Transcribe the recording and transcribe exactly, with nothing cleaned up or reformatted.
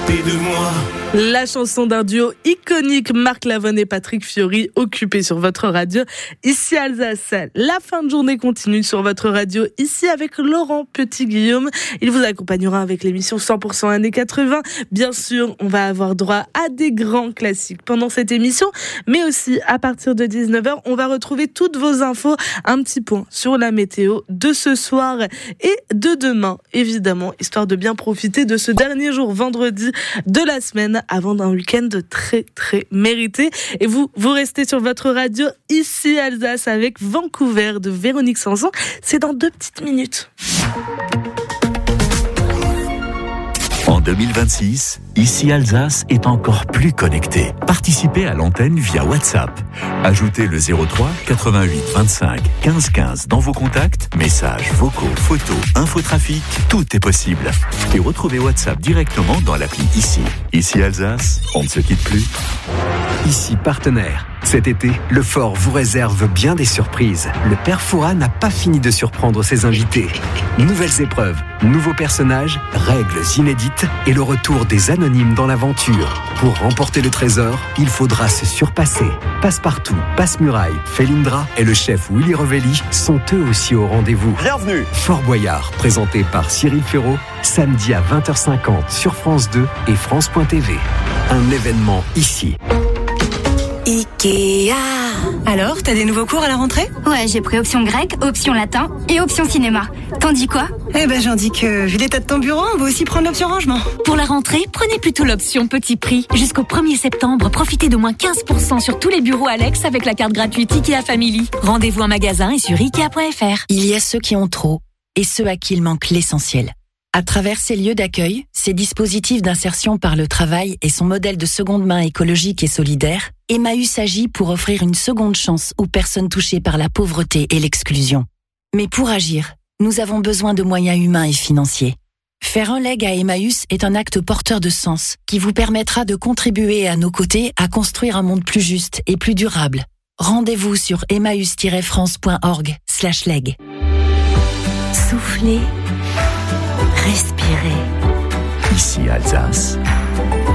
s'occuper de moi. La chanson d'un duo iconique, Marc Lavoine et Patrick Fiori, occupés sur votre radio. Ici Alsace, la fin de journée continue sur votre radio, ici avec Laurent Petit-Guillaume. Il vous accompagnera avec l'émission cent pour cent années quatre-vingts. Bien sûr, on va avoir droit à des grands classiques pendant cette émission, mais aussi à partir de dix-neuf heures, on va retrouver toutes vos infos, un petit point sur la météo de ce soir et de demain, évidemment, histoire de bien profiter de ce dernier jour vendredi de la semaine avant d'un week-end très très mérité. Et vous, vous restez sur votre radio ici Alsace avec Vancouver de Véronique Sanson. C'est dans deux petites minutes. En deux mille vingt-six, ici Alsace est encore plus connectée. Participez à l'antenne via WhatsApp. Ajoutez le zéro trois quatre-vingt-huit vingt-cinq quinze quinze dans vos contacts. Messages, vocaux, photos, infotrafic, tout est possible. Et retrouvez WhatsApp directement dans l'appli Ici. Ici Alsace, on ne se quitte plus. Ici partenaire. Cet été, le Fort vous réserve bien des surprises. Le père Fouras n'a pas fini de surprendre ses invités. Nouvelles épreuves, nouveaux personnages, règles inédites et le retour des anonymes dans l'aventure. Pour remporter le trésor, il faudra se surpasser. Passepartout, Passe-Muraille, Felindra et le chef Willy Revelli sont eux aussi au rendez-vous. Bienvenue. Fort Boyard, présenté par Cyril Ferraud, samedi à vingt heures cinquante sur France deux et France point T V. Un événement ici. Ikea. Alors, t'as des nouveaux cours à la rentrée ? Ouais, j'ai pris option grec, option latin et option cinéma. T'en dis quoi ? Eh ben, j'en dis que, vu l'état de ton bureau, on va aussi prendre l'option rangement. Pour la rentrée, prenez plutôt l'option petit prix. Jusqu'au premier septembre, profitez d'au moins quinze pour cent sur tous les bureaux Alex avec la carte gratuite Ikea Family. Rendez-vous en magasin et sur ikea point f r. Il y a ceux qui ont trop et ceux à qui il manque l'essentiel. À travers ces lieux d'accueil, ces dispositifs d'insertion par le travail et son modèle de seconde main écologique et solidaire, Emmaüs agit pour offrir une seconde chance aux personnes touchées par la pauvreté et l'exclusion. Mais pour agir, nous avons besoin de moyens humains et financiers. Faire un leg à Emmaüs est un acte porteur de sens qui vous permettra de contribuer à nos côtés à construire un monde plus juste et plus durable. Rendez-vous sur emmaüs tiret france point org slash leg. Soufflez. Respirez. Ici Alsace.